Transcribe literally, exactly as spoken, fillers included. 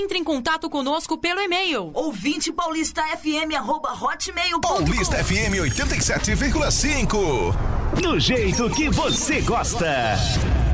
entre em contato conosco pelo e-mail ouvinte paulista f m arroba hotmail ponto com. Paulista F M oitenta e sete vírgula cinco. Do jeito que você gosta.